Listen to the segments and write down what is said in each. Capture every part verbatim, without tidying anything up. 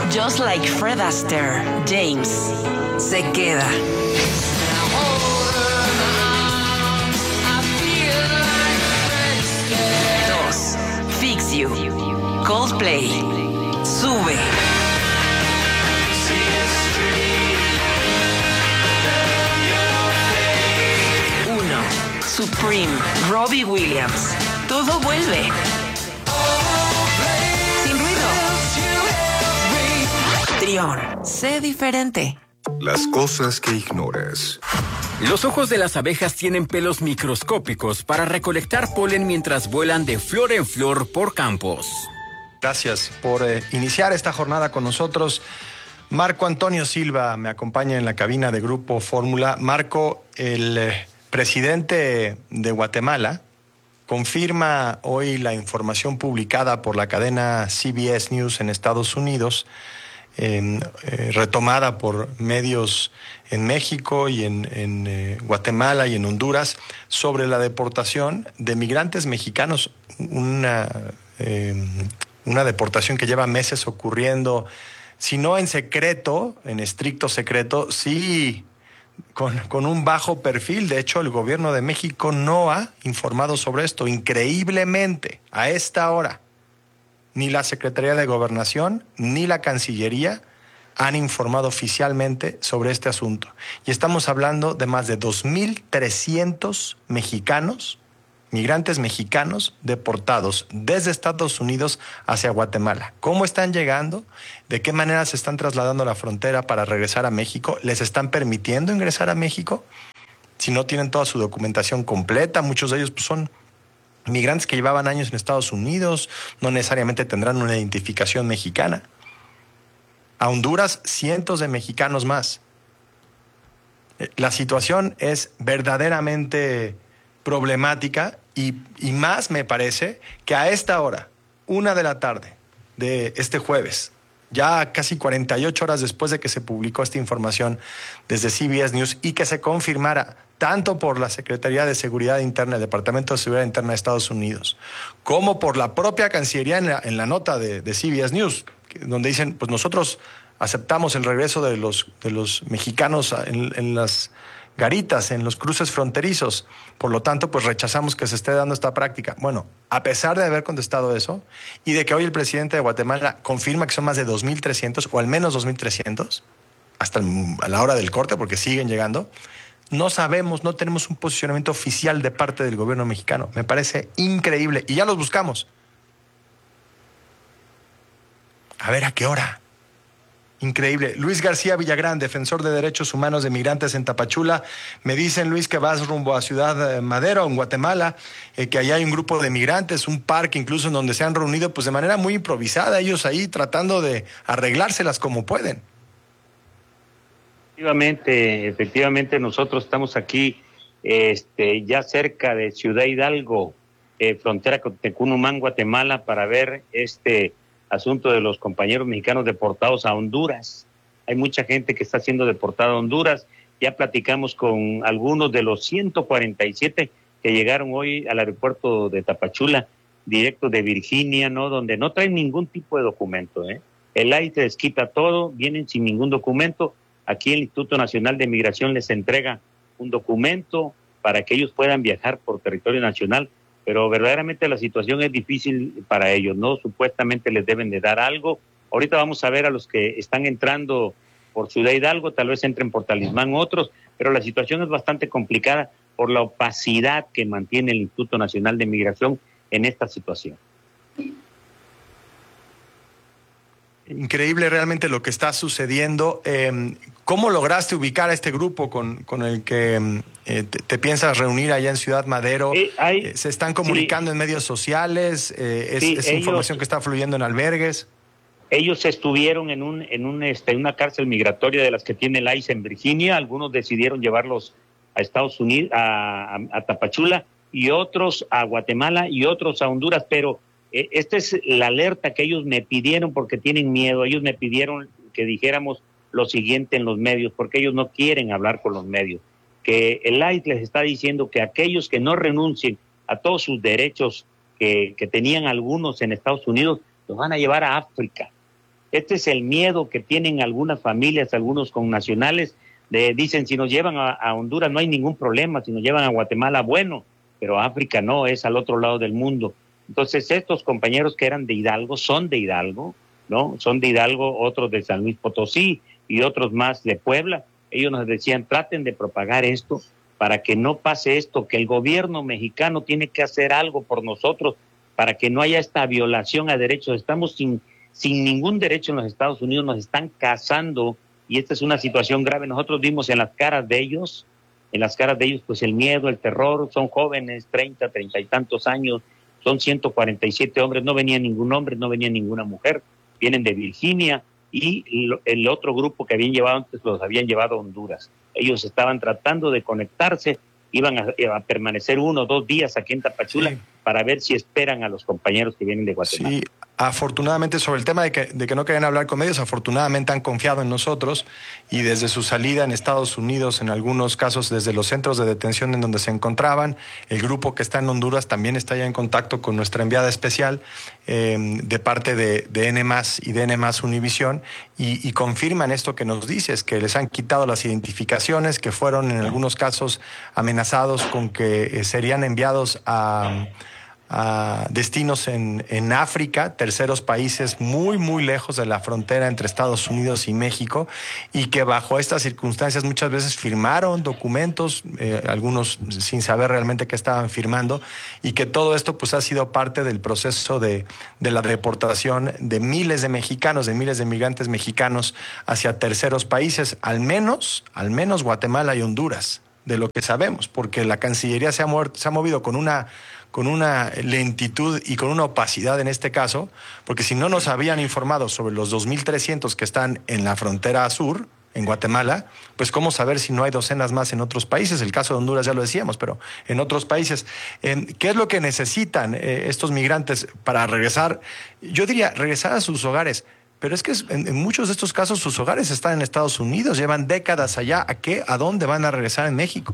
Just like Fred Astaire, James se queda. Dos, Fix You, Coldplay, sube. Uno, Supreme, Robbie Williams, todo vuelve. Sin ruido. Trión, sé diferente. Las cosas que ignoras. Los ojos de las abejas tienen pelos microscópicos para recolectar polen mientras vuelan de flor en flor por campos. Gracias por eh, iniciar esta jornada con nosotros. Marco Antonio Silva me acompaña en la cabina de Grupo Fórmula. Marco, el eh, presidente de Guatemala, confirma hoy la información publicada por la cadena C B S News en Estados Unidos, eh, eh, retomada por medios en México y en, en eh, Guatemala y en Honduras, sobre la deportación de migrantes mexicanos, una, eh, una deportación que lleva meses ocurriendo, si no en secreto, en estricto secreto, sí con, con un bajo perfil. De hecho, el gobierno de México no ha informado sobre esto. Increíblemente, a esta hora, ni la Secretaría de Gobernación ni la Cancillería han informado oficialmente sobre este asunto. Y estamos hablando de más de dos mil trescientos mexicanos, migrantes mexicanos deportados desde Estados Unidos hacia Guatemala. ¿Cómo están llegando? ¿De qué manera se están trasladando a la frontera para regresar a México? ¿Les están permitiendo ingresar a México? Si no tienen toda su documentación completa, muchos de ellos pues, son migrantes que llevaban años en Estados Unidos, no necesariamente tendrán una identificación mexicana. A Honduras, cientos de mexicanos más. La situación es verdaderamente problemática y, y más me parece que a esta hora, una de la tarde de este jueves, ya casi cuarenta y ocho horas después de que se publicó esta información desde C B S News y que se confirmara tanto por la Secretaría de Seguridad Interna, el Departamento de Seguridad Interna de Estados Unidos, como por la propia Cancillería en la, en la nota de, de C B S News, donde dicen, pues nosotros aceptamos el regreso de los, de los mexicanos en, en las garitas, en los cruces fronterizos. Por lo tanto, pues rechazamos que se esté dando esta práctica. Bueno, a pesar de haber contestado eso y de que hoy el presidente de Guatemala confirma que son más de dos mil trescientos o al menos dos mil trescientos, hasta a la hora del corte, porque siguen llegando, no sabemos, no tenemos un posicionamiento oficial de parte del gobierno mexicano. Me parece increíble. Y ya los buscamos. A ver a qué hora. Increíble. Luis García Villagrán, defensor de derechos humanos de migrantes en Tapachula. Me dicen, Luis, que vas rumbo a Ciudad Madero, en Guatemala, eh, que allá hay un grupo de migrantes, un parque incluso en donde se han reunido pues de manera muy improvisada, ellos ahí tratando de arreglárselas como pueden. Efectivamente, efectivamente nosotros estamos aquí este, ya cerca de Ciudad Hidalgo, eh, frontera con Tecunumán, Guatemala, para ver este asunto de los compañeros mexicanos deportados a Honduras. Hay mucha gente que está siendo deportada a Honduras. Ya platicamos con algunos de los ciento cuarenta y siete que llegaron hoy al aeropuerto de Tapachula, directo de Virginia, ¿no? Donde no traen ningún tipo de documento, ¿eh? El I C E les quita todo, vienen sin ningún documento. Aquí el Instituto Nacional de Migración les entrega un documento para que ellos puedan viajar por territorio nacional, pero verdaderamente la situación es difícil para ellos, ¿no? Supuestamente les deben de dar algo. Ahorita vamos a ver a los que están entrando por Ciudad Hidalgo, tal vez entren por Talismán otros, pero la situación es bastante complicada por la opacidad que mantiene el Instituto Nacional de Migración en esta situación. Increíble realmente lo que está sucediendo. Eh, ¿Cómo lograste ubicar a este grupo con, con el que eh, te, te piensas reunir allá en Ciudad Madero? Eh, hay, eh, ¿Se están comunicando sí. en medios sociales? Eh, ¿Es, sí, es ellos, información que está fluyendo en albergues? Ellos estuvieron en, un, en un, este, una cárcel migratoria de las que tiene el I C E en Virginia. Algunos decidieron llevarlos a Estados Unidos, a, a, a Tapachula, y otros a Guatemala y otros a Honduras, pero eh, esta es la alerta que ellos me pidieron porque tienen miedo. Ellos me pidieron que dijéramos lo siguiente en los medios, porque ellos no quieren hablar con los medios, que el I C E les está diciendo que aquellos que no renuncien a todos sus derechos que, que tenían algunos en Estados Unidos, los van a llevar a África. Este es el miedo que tienen algunas familias, algunos connacionales, de, dicen, si nos llevan a, a Honduras no hay ningún problema, si nos llevan a Guatemala, bueno, pero África no, es al otro lado del mundo. Entonces estos compañeros que eran de Hidalgo, son de Hidalgo, ¿no? Son de Hidalgo, otros de San Luis Potosí y otros más de Puebla. Ellos nos decían, traten de propagar esto para que no pase esto, que el gobierno mexicano tiene que hacer algo por nosotros para que no haya esta violación a derechos. Estamos sin, sin ningún derecho en los Estados Unidos, nos están cazando y esta es una situación grave. Nosotros vimos en las caras de ellos, en las caras de ellos, pues el miedo, el terror. Son jóvenes, treinta, treinta y tantos años, son ciento cuarenta y siete hombres, no venía ningún hombre, no venía ninguna mujer, vienen de Virginia, y el otro grupo que habían llevado antes los habían llevado a Honduras. Ellos estaban tratando de conectarse, iban a, a permanecer uno o dos días aquí en Tapachula, sí, para ver si esperan a los compañeros que vienen de Guatemala. Sí, afortunadamente, sobre el tema de que, de que no querían hablar con medios, afortunadamente han confiado en nosotros y desde su salida en Estados Unidos, en algunos casos desde los centros de detención en donde se encontraban, el grupo que está en Honduras también está ya en contacto con nuestra enviada especial eh, de parte de, de N más y de N más Univisión y, y confirman esto que nos dices, que les han quitado las identificaciones, que fueron en algunos casos amenazados con que eh, serían enviados a... a destinos en, en África, terceros países muy, muy lejos de la frontera entre Estados Unidos y México, y que bajo estas circunstancias muchas veces firmaron documentos, eh, algunos sin saber realmente qué estaban firmando, y que todo esto pues ha sido parte del proceso de, de la deportación de miles de mexicanos, de miles de migrantes mexicanos hacia terceros países, al menos, al menos Guatemala y Honduras, de lo que sabemos, porque la Cancillería se ha, muerto, se ha movido con una con una lentitud y con una opacidad en este caso, porque si no nos habían informado sobre los dos mil trescientos que están en la frontera sur, en Guatemala, pues cómo saber si no hay docenas más en otros países. El caso de Honduras ya lo decíamos, pero en otros países. Eh, ¿Qué es lo que necesitan eh, estos migrantes para regresar? Yo diría, regresar a sus hogares. Pero es que en, en muchos de estos casos sus hogares están en Estados Unidos, llevan décadas allá. ¿A qué? ¿A dónde van a regresar en México?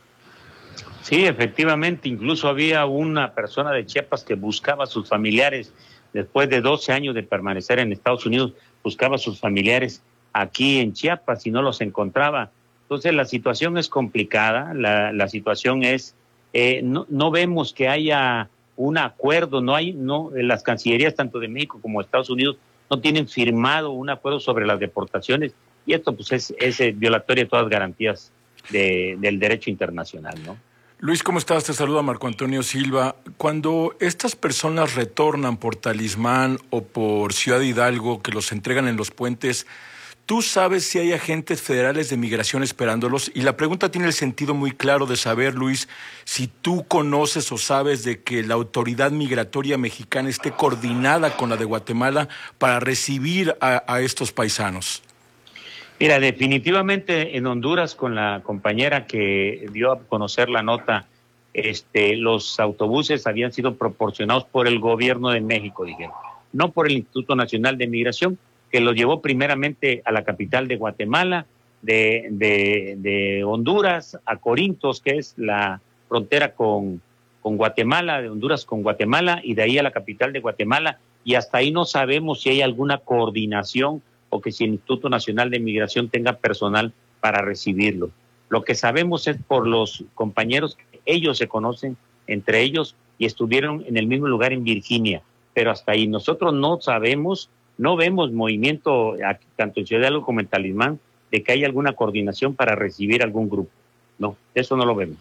Sí, efectivamente, incluso había una persona de Chiapas que buscaba a sus familiares, después de doce años de permanecer en Estados Unidos, buscaba a sus familiares aquí en Chiapas y no los encontraba. Entonces la situación es complicada, la, la situación es, eh, no, no vemos que haya un acuerdo, no hay, no, las cancillerías tanto de México como de Estados Unidos no tienen firmado un acuerdo sobre las deportaciones y esto pues es, es violatorio de todas las garantías de, del derecho internacional, ¿no? Luis, ¿cómo estás? Te saluda Marco Antonio Silva. Cuando estas personas retornan por Talismán o por Ciudad Hidalgo, que los entregan en los puentes, ¿tú sabes si hay agentes federales de migración esperándolos? Y la pregunta tiene el sentido muy claro de saber, Luis, si tú conoces o sabes de que la autoridad migratoria mexicana esté coordinada con la de Guatemala para recibir a, a estos paisanos. Mira, definitivamente en Honduras, con la compañera que dio a conocer la nota, este, los autobuses habían sido proporcionados por el gobierno de México, dijeron, no por el Instituto Nacional de Migración, que los llevó primeramente a la capital de Guatemala, de, de, de Honduras a Corintos, que es la frontera con, con Guatemala, de Honduras con Guatemala, y de ahí a la capital de Guatemala, y hasta ahí no sabemos si hay alguna coordinación o que si el Instituto Nacional de Migración tenga personal para recibirlo. Lo que sabemos es por los compañeros que ellos se conocen entre ellos y estuvieron en el mismo lugar en Virginia, pero hasta ahí nosotros no sabemos, no vemos movimiento aquí, tanto en Ciudad Hidalgo como en Talismán, de que haya alguna coordinación para recibir algún grupo. No, eso no lo vemos.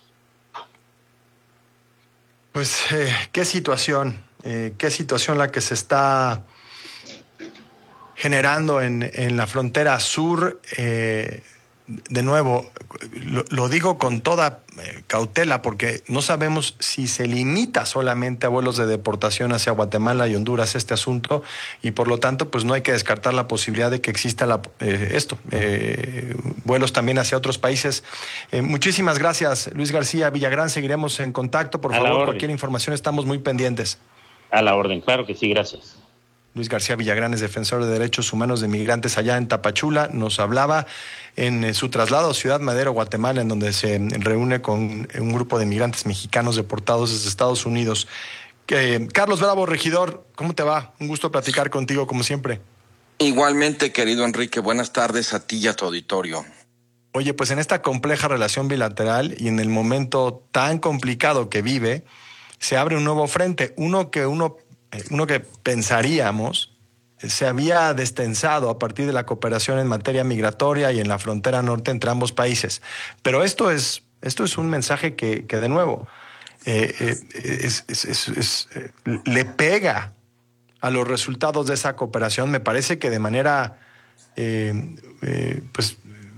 Pues eh, qué situación, eh, qué situación la que se está generando en, en la frontera sur. Eh, de nuevo, lo, lo digo con toda eh, cautela porque no sabemos si se limita solamente a vuelos de deportación hacia Guatemala y Honduras este asunto y por lo tanto pues no hay que descartar la posibilidad de que exista la, eh, esto, eh, vuelos también hacia otros países. Eh, muchísimas gracias, Luis García Villagrán, seguiremos en contacto, por favor, cualquier información estamos muy pendientes. A la orden, claro que sí, gracias. Luis García Villagrán es defensor de derechos humanos de migrantes allá en Tapachula. Nos hablaba en su traslado a Ciudad Madero, Guatemala, en donde se reúne con un grupo de migrantes mexicanos deportados desde Estados Unidos. Eh, Carlos Bravo, regidor, ¿cómo te va? Un gusto platicar contigo, como siempre. Igualmente, querido Enrique, buenas tardes a ti y a tu auditorio. Oye, pues en esta compleja relación bilateral y en el momento tan complicado que vive, se abre un nuevo frente, uno que uno, uno que pensaríamos se había destensado a partir de la cooperación en materia migratoria y en la frontera norte entre ambos países. Pero esto es, esto es un mensaje que, que de nuevo, eh, eh, es, es, es, es, eh, le pega a los resultados de esa cooperación. Me parece que de manera eh, eh, pues,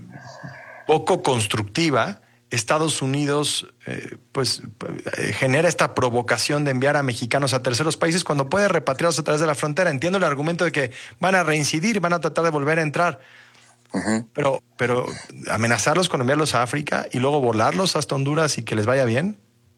poco constructiva, Estados Unidos eh, pues, eh, genera esta provocación de enviar a mexicanos a terceros países cuando puede repatriarlos a través de la frontera. Entiendo el argumento de que van a reincidir, van a tratar de volver a entrar, uh-huh. pero, pero amenazarlos con enviarlos a África y luego volarlos hasta Honduras y que les vaya bien.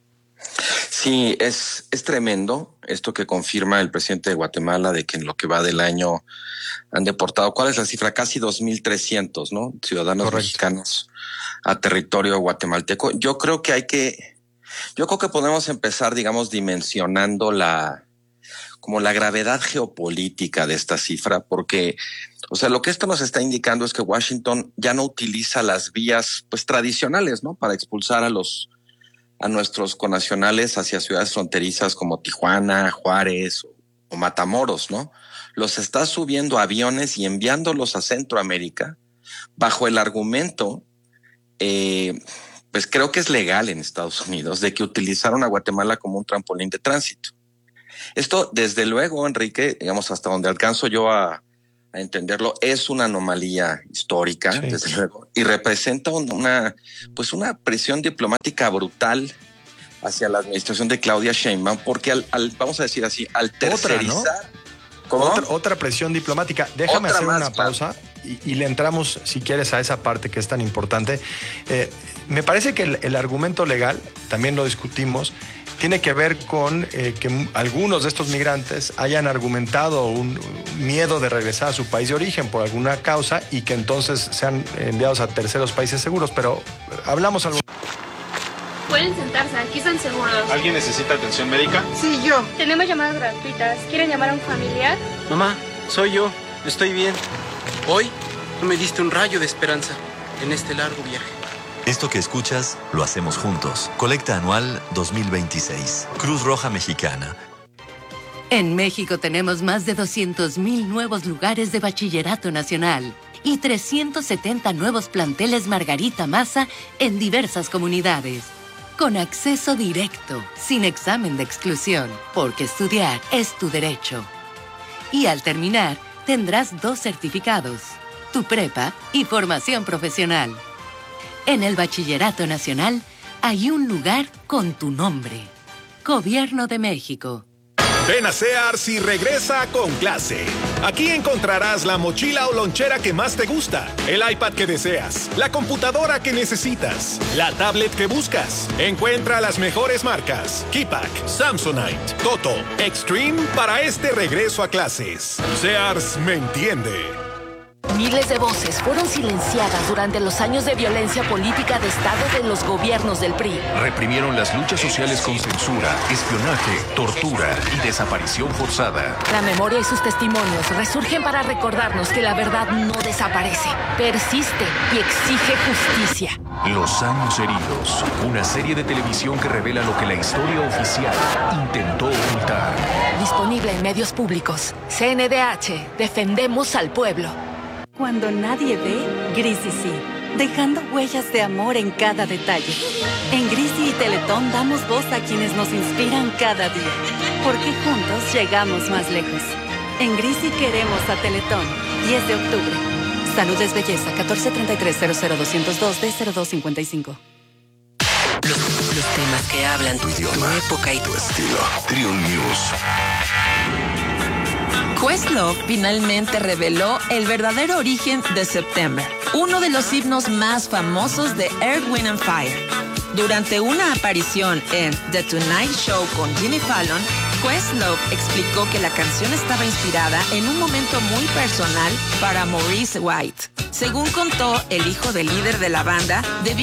Sí, es, es tremendo esto que confirma el presidente de Guatemala de que en lo que va del año han deportado, ¿cuál es la cifra? Casi dos mil trescientos, ¿no? Ciudadanos Correcto. mexicanos a territorio guatemalteco. Yo creo que hay que, yo creo que podemos empezar, digamos, dimensionando la, como la gravedad geopolítica de esta cifra, porque, o sea, lo que esto nos está indicando es que Washington ya no utiliza las vías, pues, tradicionales, ¿no? Para expulsar a los a nuestros connacionales hacia ciudades fronterizas como Tijuana, Juárez o, o Matamoros, ¿no? Los está subiendo a aviones y enviándolos a Centroamérica bajo el argumento, eh, pues creo que es legal en Estados Unidos, de que utilizaron a Guatemala como un trampolín de tránsito. Esto, desde luego, Enrique, digamos, hasta donde alcanzo yo a, a entenderlo, es una anomalía histórica, sí. desde luego, y representa una, pues una presión diplomática brutal hacia la administración de Claudia Sheinbaum, porque al, al vamos a decir así, al tercerizar... Otra, ¿no? Otra, otra presión diplomática. Déjame otra hacer más, una pausa claro. y, y le entramos, si quieres, a esa parte que es tan importante. Eh, me parece que el, el argumento legal, también lo discutimos, tiene que ver con eh, que algunos de estos migrantes hayan argumentado un miedo de regresar a su país de origen por alguna causa y que entonces sean enviados a terceros países seguros. Pero hablamos algo. Pueden sentarse, aquí están seguros. ¿Alguien necesita atención médica? Sí, yo. Tenemos llamadas gratuitas. ¿Quieren llamar a un familiar? Mamá, soy yo. Estoy bien. Hoy tú me diste un rayo de esperanza en este largo viaje. Esto que escuchas, lo hacemos juntos. Colecta anual dos mil veintiséis. Cruz Roja Mexicana. En México tenemos más de doscientos mil nuevos lugares de bachillerato nacional y trescientos setenta nuevos planteles Margarita Maza en diversas comunidades. Con acceso directo, sin examen de exclusión, porque estudiar es tu derecho. Y al terminar, tendrás dos certificados, tu prepa y formación profesional. En el Bachillerato Nacional hay un lugar con tu nombre. Gobierno de México. Ven a Sears y regresa con clase. Aquí encontrarás la mochila o lonchera que más te gusta, el iPad que deseas, la computadora que necesitas, la tablet que buscas. Encuentra las mejores marcas: Keypack, Samsonite, Toto, Extreme para este regreso a clases. Sears me entiende. Miles de voces fueron silenciadas durante los años de violencia política de Estado de los gobiernos del P R I. Reprimieron las luchas sociales con censura, espionaje, tortura y desaparición forzada. La memoria y sus testimonios resurgen para recordarnos que la verdad no desaparece, persiste y exige justicia. Los años heridos, una serie de televisión que revela lo que la historia oficial intentó ocultar. Disponible en medios públicos. C N D H, defendemos al pueblo. Cuando nadie ve, Grisi sí, dejando huellas de amor en cada detalle. En Grisi y Teletón damos voz a quienes nos inspiran cada día, porque juntos llegamos más lejos. En Grisi queremos a Teletón, diez de octubre. Salud es belleza, catorce treinta y tres cero cero doscientos dos D cero dos cincuenta y cinco. Los, los temas que hablan tu idioma, tu época y tu estilo. Triun News. Questlove finalmente reveló el verdadero origen de September, uno de los himnos más famosos de Earth, Wind and Fire. Durante una aparición en The Tonight Show con Jimmy Fallon, Questlove explicó que la canción estaba inspirada en un momento muy personal para Maurice White. Según contó el hijo del líder de la banda, debió